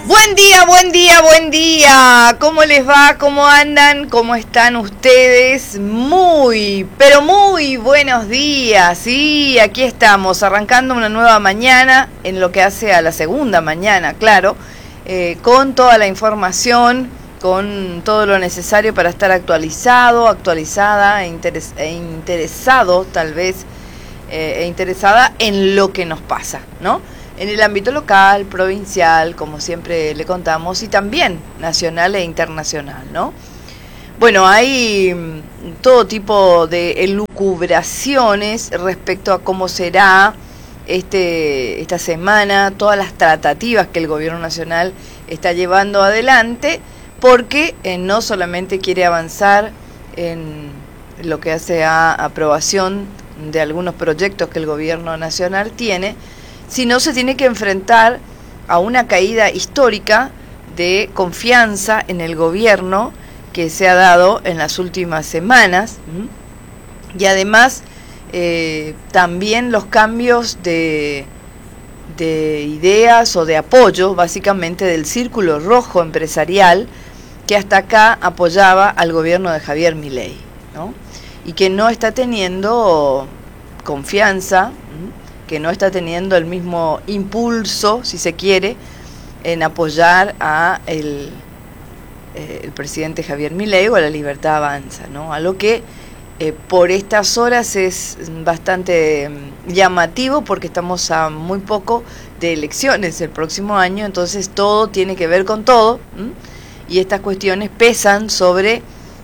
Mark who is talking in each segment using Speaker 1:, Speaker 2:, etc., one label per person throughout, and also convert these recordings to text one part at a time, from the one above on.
Speaker 1: Buen día, buen día, buen día. ¿Cómo les va? ¿Cómo andan? ¿Cómo están ustedes? Muy, pero muy buenos días. Sí, aquí estamos, arrancando una nueva mañana, en lo que hace a la segunda mañana, claro, con toda la información, con todo lo necesario para estar actualizado, actualizada e interesado, tal vez, interesada en lo que nos pasa, ¿no? En el ámbito local, provincial, como siempre le contamos, y también nacional e internacional, ¿no? Bueno, hay todo tipo de elucubraciones respecto a cómo será esta semana, todas las tratativas que el gobierno nacional está llevando adelante, porque no solamente quiere avanzar en lo que hace a aprobación de algunos proyectos que el gobierno nacional tiene, sino se tiene que enfrentar a una caída histórica de confianza en el gobierno que se ha dado en las últimas semanas, y además también los cambios de ideas o de apoyo, básicamente del círculo rojo empresarial, que hasta acá apoyaba al gobierno de Javier Milei, ¿no? Y que no está teniendo confianza, que no está teniendo el mismo impulso, si se quiere, en apoyar a el presidente Javier Milei o a La Libertad Avanza, ¿no? A lo que por estas horas es bastante llamativo, porque estamos a muy poco de elecciones el próximo año, entonces todo tiene que ver con todo, y estas cuestiones pesan sobre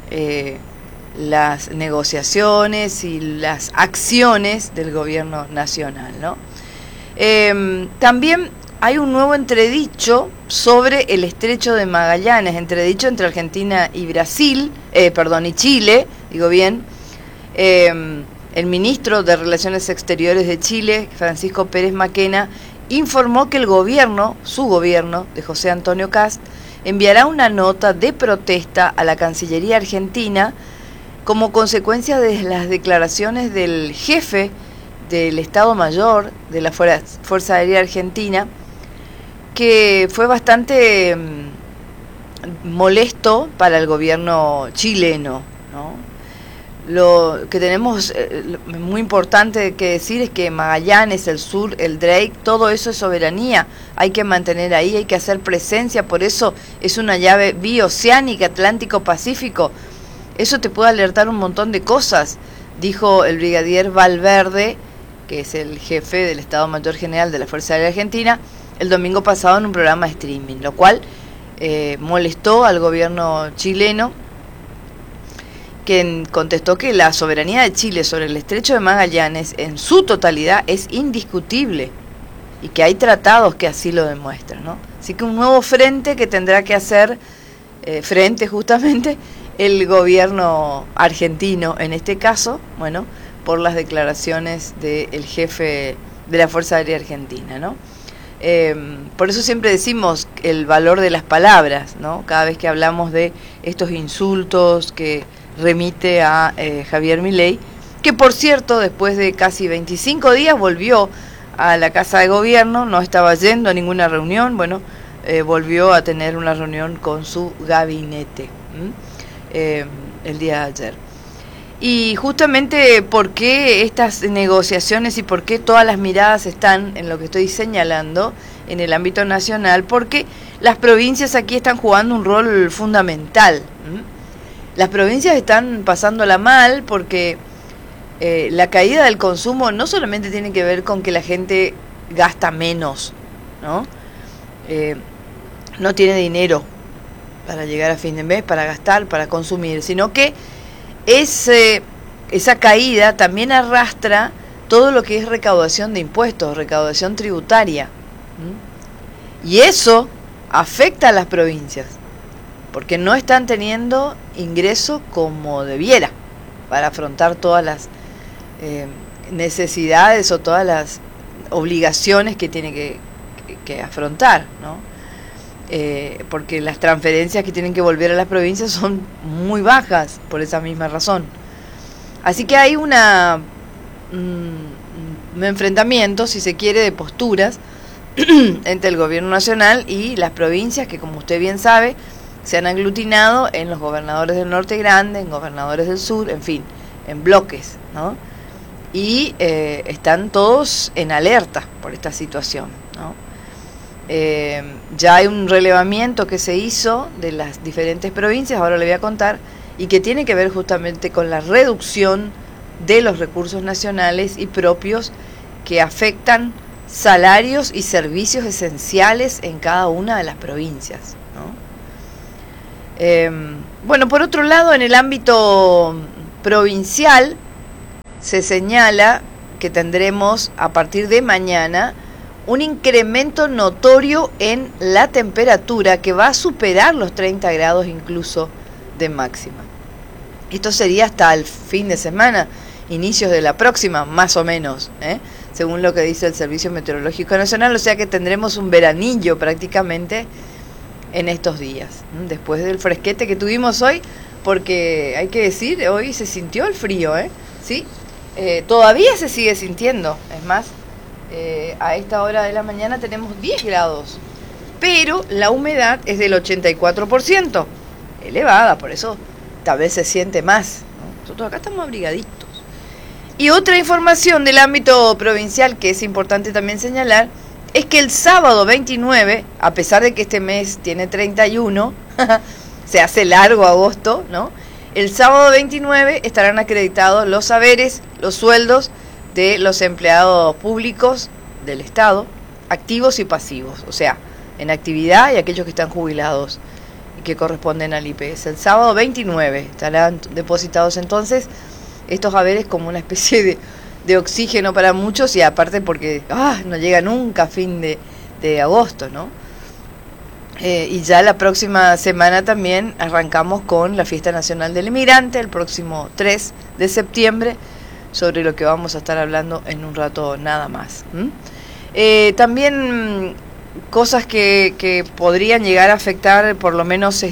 Speaker 1: las negociaciones y las acciones del gobierno nacional, ¿no? También hay un nuevo entredicho sobre el estrecho de Magallanes, entredicho entre Argentina y Brasil, y Chile, digo bien. El ministro de Relaciones Exteriores de Chile, Francisco Pérez Maquena, informó que el gobierno, su gobierno, de José Antonio Kast, enviará una nota de protesta a la Cancillería argentina como consecuencia de las declaraciones del jefe del Estado Mayor de la Fuerza Aérea Argentina, que fue bastante molesto para el gobierno chileno, ¿no? Lo que tenemos muy importante que decir es que Magallanes, el sur, el Drake, todo eso es soberanía, hay que mantener ahí, hay que hacer presencia, por eso es una llave bioceánica, Atlántico-Pacífico. Eso te puede alertar un montón de cosas, dijo el brigadier Valverde, que es el jefe del Estado Mayor General de la Fuerza Aérea Argentina, el domingo pasado en un programa de streaming, lo cual molestó al gobierno chileno, quien contestó que la soberanía de Chile sobre el estrecho de Magallanes en su totalidad es indiscutible y que hay tratados que así lo demuestran, ¿no? Así que un nuevo frente que tendrá que hacer frente justamente el gobierno argentino, en este caso, bueno, por las declaraciones del jefe de la Fuerza Aérea Argentina, ¿no? Por eso siempre decimos el valor de las palabras, ¿no? Cada vez que hablamos de estos insultos que remite a Javier Milei, que por cierto, después de casi 25 días volvió a la Casa de Gobierno, no estaba yendo a ninguna reunión, bueno, volvió a tener una reunión con su gabinete el día de ayer. Y justamente por qué estas negociaciones y por qué todas las miradas están en lo que estoy señalando en el ámbito nacional, porque las provincias aquí están jugando un rol fundamental. Las provincias están pasándola mal porque la caída del consumo no solamente tiene que ver con que la gente gasta menos, ¿no? No tiene dinero para llegar a fin de mes, para gastar, para consumir, sino que esa caída también arrastra todo lo que es recaudación de impuestos, recaudación tributaria. Y eso afecta a las provincias, porque no están teniendo ingreso como debiera para afrontar todas las necesidades o todas las obligaciones que tiene que afrontar, ¿no? Porque las transferencias que tienen que volver a las provincias son muy bajas por esa misma razón. Así que hay un enfrentamiento, si se quiere, de posturas entre el gobierno nacional y las provincias que, como usted bien sabe, se han aglutinado en los gobernadores del norte grande, en gobernadores del sur, en fin, en bloques, ¿no? Y están todos en alerta por esta situación, ¿no? Ya hay un relevamiento que se hizo de las diferentes provincias, ahora le voy a contar, y que tiene que ver justamente con la reducción de los recursos nacionales y propios que afectan salarios y servicios esenciales en cada una de las provincias, ¿no? Bueno, por otro lado, en el ámbito provincial se señala que tendremos a partir de mañana un incremento notorio en la temperatura que va a superar los 30 grados incluso de máxima. Esto sería hasta el fin de semana, inicios de la próxima, más o menos, según lo que dice el Servicio Meteorológico Nacional, o sea que tendremos un veranillo prácticamente en estos días, después del fresquete que tuvimos hoy, porque hay que decir, hoy se sintió el frío, ¿sí? Todavía se sigue sintiendo, es más, a esta hora de la mañana tenemos 10 grados, pero la humedad es del 84%, elevada, por eso tal vez se siente más, ¿no? Nosotros acá estamos abrigaditos. Y otra información del ámbito provincial que es importante también señalar, es que el sábado 29, a pesar de que este mes tiene 31, se hace largo agosto, ¿no? El sábado 29 estarán acreditados los saberes, los sueldos de los empleados públicos del Estado, activos y pasivos, o sea, en actividad y aquellos que están jubilados y que corresponden al IPS. El sábado 29 estarán depositados entonces estos haberes como una especie de oxígeno para muchos, y aparte porque no llega nunca a fin de agosto, ¿no? Y ya la próxima semana también arrancamos con la Fiesta Nacional del Inmigrante, el próximo 3 de septiembre, sobre lo que vamos a estar hablando en un rato nada más. También cosas que podrían llegar a afectar por lo menos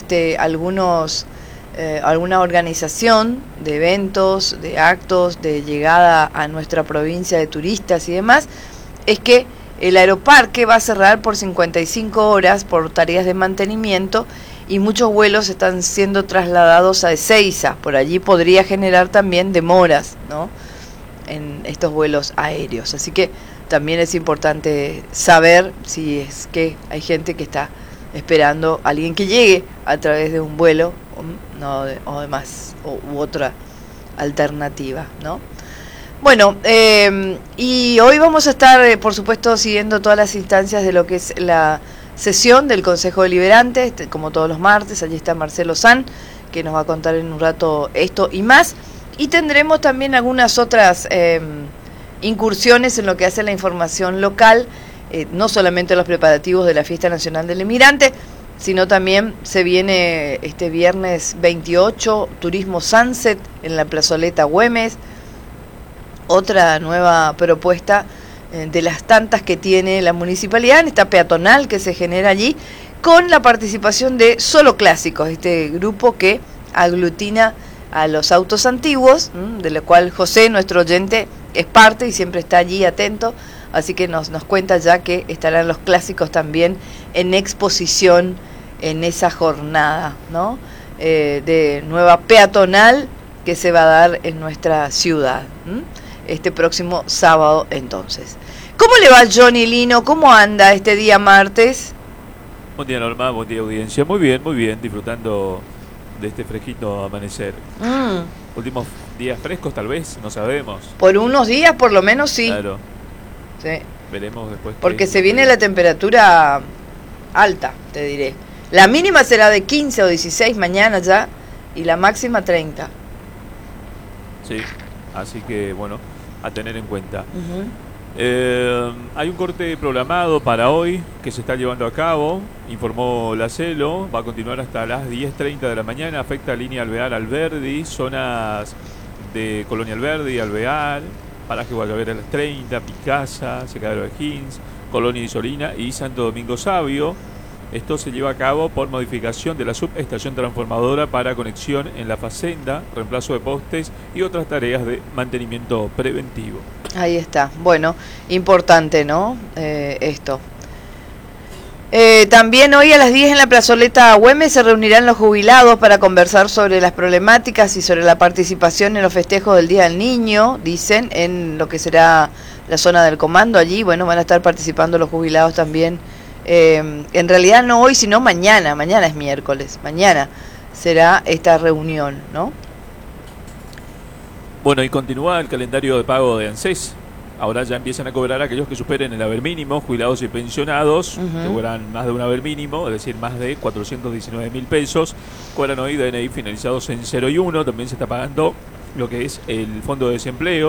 Speaker 1: alguna organización de eventos, de actos, de llegada a nuestra provincia de turistas y demás, es que el aeroparque va a cerrar por 55 horas por tareas de mantenimiento y muchos vuelos están siendo trasladados a Ezeiza. Por allí podría generar también demoras, ¿no?, en estos vuelos aéreos. Así que también es importante saber si es que hay gente que está esperando a alguien que llegue a través de un vuelo o demás, u otra alternativa, ¿no? Bueno, y hoy vamos a estar, por supuesto, siguiendo todas las instancias de lo que es la sesión del Consejo Deliberante, como todos los martes. Allí está Marcelo San, que nos va a contar en un rato esto y más. Y tendremos también algunas otras incursiones en lo que hace la información local, no solamente los preparativos de la Fiesta Nacional del Inmigrante, sino también se viene este viernes 28, Turismo Sunset en la plazoleta Güemes, otra nueva propuesta de las tantas que tiene la municipalidad, en esta peatonal que se genera allí, con la participación de Solo Clásicos, este grupo que aglutina a los autos antiguos, de lo cual José, nuestro oyente, es parte y siempre está allí atento, así que nos cuenta ya que estarán los clásicos también en exposición en esa jornada, ¿no?, de nueva peatonal que se va a dar en nuestra ciudad, este próximo sábado entonces. ¿Cómo le va Johnny Lino? ¿Cómo anda este día martes?
Speaker 2: Buen día, Norma, buen día, audiencia. Muy bien, disfrutando de este fresquito amanecer. Últimos días frescos tal vez, no sabemos.
Speaker 1: Por unos días por lo menos sí.
Speaker 2: Claro.
Speaker 1: Sí.
Speaker 2: Veremos después.
Speaker 1: Porque se viene la temperatura alta, te diré. La mínima será de 15 o 16 mañana ya, y la máxima 30.
Speaker 2: Sí, así que bueno, a tener en cuenta. Hay un corte programado para hoy que se está llevando a cabo, informó la CELO, va a continuar hasta las 10:30 de la mañana, afecta línea Alvear-Alberdi, zonas de Colonia Alberdi, Alvear, paraje Guayabera a las 30, Picasa, Secadero de Hinz, Colonia Isolina y Santo Domingo Sabio. Esto se lleva a cabo por modificación de la subestación transformadora para conexión en la facenda, reemplazo de postes y otras tareas de mantenimiento preventivo.
Speaker 1: Ahí está. Bueno, importante, ¿no? Esto. También hoy a las 10 en la plazoleta Güemes se reunirán los jubilados para conversar sobre las problemáticas y sobre la participación en los festejos del Día del Niño, dicen, en lo que será la zona del comando allí. Bueno, van a estar participando los jubilados también. En realidad no hoy, sino mañana. Mañana es miércoles. Mañana será esta reunión, ¿no?
Speaker 2: Bueno, y continúa el calendario de pago de ANSES. Ahora ya empiezan a cobrar aquellos que superen el haber mínimo, jubilados y pensionados, que cobran más de un haber mínimo, es decir, más de 419.000 pesos. Cobran hoy DNI finalizados en 0 y 1. También se está pagando lo que es el fondo de desempleo.